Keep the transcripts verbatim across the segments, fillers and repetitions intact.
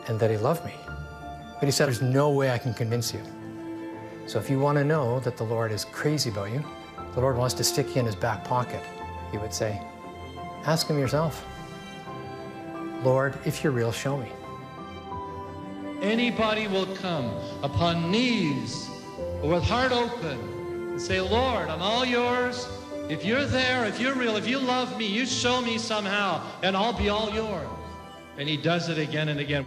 and that he loved me. But he said, there's no way I can convince you. So if you want to know that the Lord is crazy about you, the Lord wants to stick you in his back pocket, he would say, ask him yourself. Lord, if you're real, show me. Anybody will come upon knees or with heart open and say, Lord, I'm all yours. If you're there, if you're real, if you love me, you show me somehow, and I'll be all yours. And he does it again and again.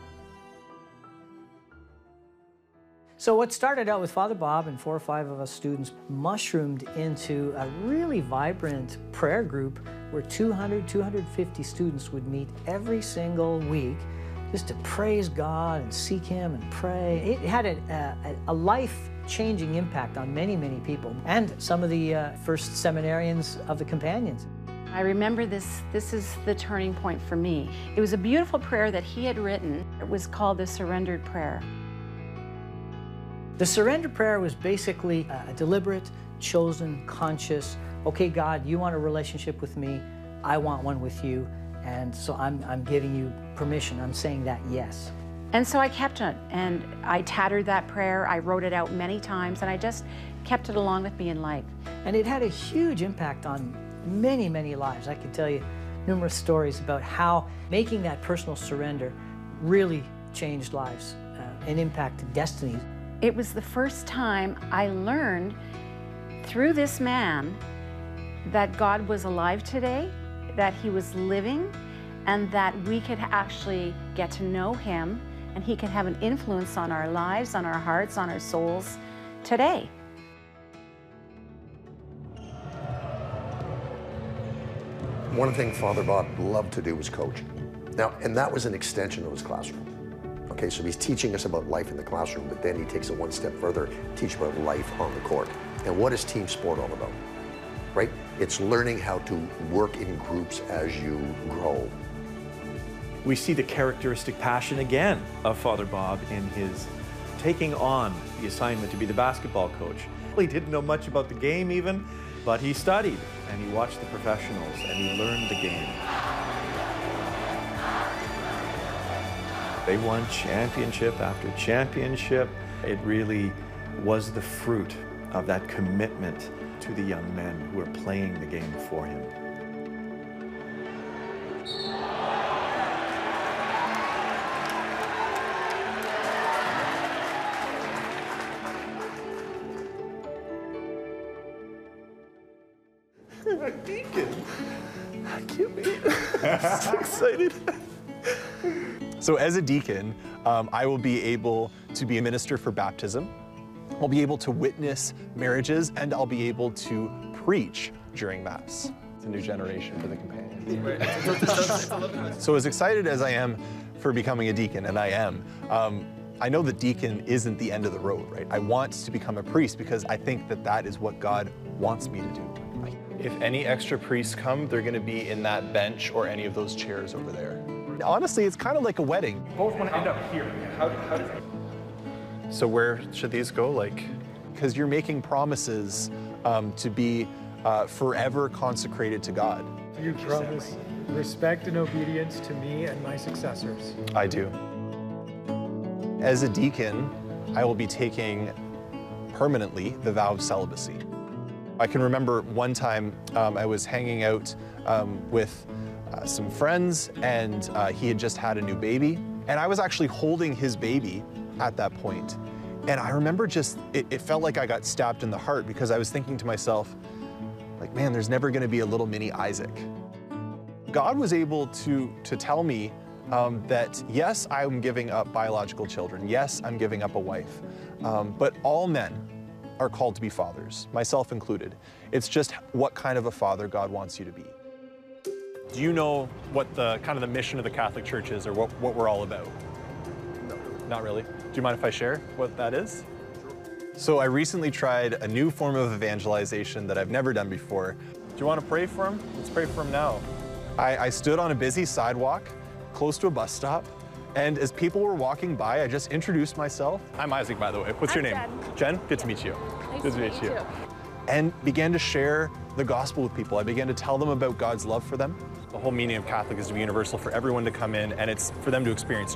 So what started out with Father Bob and four or five of us students mushroomed into a really vibrant prayer group where two hundred, two hundred fifty students would meet every single week just to praise God and seek him and pray. It had a, a, a life-changing impact on many, many people, and some of the uh, first seminarians of the Companions. I remember this, this is the turning point for me. It was a beautiful prayer that he had written. It was called the Surrendered Prayer. The surrender prayer was basically a deliberate, chosen, conscious, okay, God, you want a relationship with me, I want one with you, and so I'm, I'm giving you permission. I'm saying that yes. And so I kept it, and I tattered that prayer. I wrote it out many times, and I just kept it along with me in life. And it had a huge impact on many, many lives. I could tell you numerous stories about how making that personal surrender really changed lives uh, and impacted destinies. It was the first time I learned through this man that God was alive today, that he was living, and that we could actually get to know him, and he can have an influence on our lives, on our hearts, on our souls today. One thing Father Bob loved to do was coach. Now, and that was an extension of his classroom. Okay, so he's teaching us about life in the classroom, but then he takes it one step further, teach about life on the court. And what is team sport all about? Right? It's learning how to work in groups as you grow. We see the characteristic passion again of Father Bob in his taking on the assignment to be the basketball coach. He didn't know much about the game even, but he studied and he watched the professionals and he learned the game. They won championship after championship. It really was the fruit of that commitment to the young men who were playing the game for him. I'm a deacon. I can't wait. I'm so excited. So as a deacon, um, I will be able to be a minister for baptism. I'll be able to witness marriages, and I'll be able to preach during Mass. It's a new generation for the Companions. So as excited as I am for becoming a deacon, and I am, um, I know that deacon isn't the end of the road, right? I want to become a priest because I think that that is what God wants me to do. If any extra priests come, they're going to be in that bench or any of those chairs over there. Honestly, it's kind of like a wedding. Both want to end up here. How, how does... So where should these go? Like, because you're making promises um, to be uh, forever consecrated to God. You promise respect and obedience to me and my successors. I do. As a deacon, I will be taking permanently the vow of celibacy. I can remember one time um, I was hanging out um, with uh, some friends, and uh, he had just had a new baby, and I was actually holding his baby at that point. And I remember just, it, it felt like I got stabbed in the heart because I was thinking to myself, like, man, there's never gonna be a little mini Isaac. God was able to, to tell me um, that yes, I'm giving up biological children. Yes, I'm giving up a wife. Um, but all men are called to be fathers, myself included. It's just what kind of a father God wants you to be. Do you know what the kind of the mission of the Catholic Church is, or what, what we're all about? No. Not really. Do you mind if I share what that is? So I recently tried a new form of evangelization that I've never done before. Do you want to pray for him? Let's pray for him now. I, I stood on a busy sidewalk close to a bus stop, and as people were walking by, I just introduced myself. I'm Isaac, by the way. What's I'm your name? Jen. Jen? Good to meet you. Nice Good to meet you. And began to share the gospel with people. I began to tell them about God's love for them. The whole meaning of Catholic is to be universal, for everyone to come in, and it's for them to experience